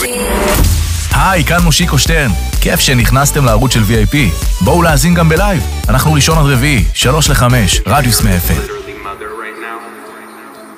היי, כאן מושיקו שטרן. כיף שנכנסתם לערוץ של VIP. בואו להאזין גם בלייב. אנחנו ראשון עד רביעי, 3 ל-5, רדיוס מאפל.